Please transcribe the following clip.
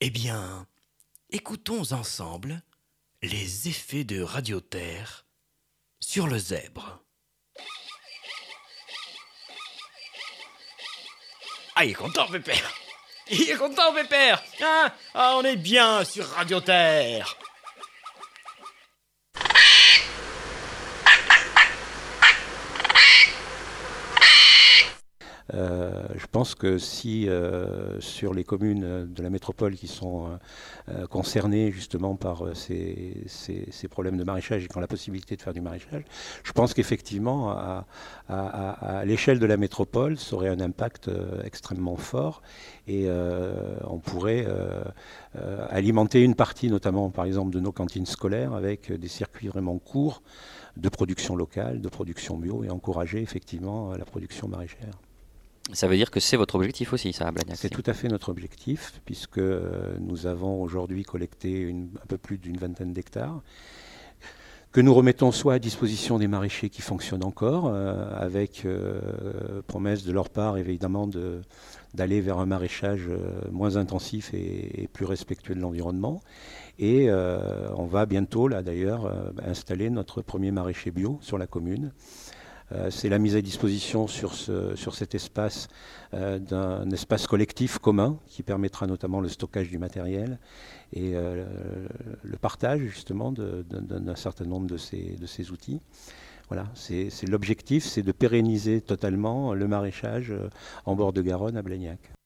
Eh bien, écoutons ensemble les effets de radioterre sur le zèbre. Ah, il est content, Pépère. Il est content, Pépère. On est bien sur radioterre. Je pense que si sur les communes de la métropole qui sont concernées justement par ces problèmes de maraîchage et qui ont la possibilité de faire du maraîchage, je pense qu'effectivement à l'échelle de la métropole, ça aurait un impact extrêmement fort et on pourrait alimenter une partie notamment par exemple de nos cantines scolaires avec des circuits vraiment courts de production locale, de production bio et encourager effectivement la production maraîchère. Ça veut dire que c'est votre objectif aussi, ça, à Blagnac. C'est tout à fait notre objectif, puisque nous avons aujourd'hui collecté un peu plus d'une vingtaine d'hectares, que nous remettons soit à disposition des maraîchers qui fonctionnent encore, avec promesse de leur part évidemment d'aller vers un maraîchage moins intensif et plus respectueux de l'environnement. Et on va bientôt, là d'ailleurs, installer notre premier maraîcher bio sur la commune. C'est la mise à disposition sur cet espace d'un espace collectif commun qui permettra notamment le stockage du matériel et le partage justement d'un certain nombre de ces outils. Voilà, c'est l'objectif, c'est de pérenniser totalement le maraîchage en bord de Garonne à Blagnac.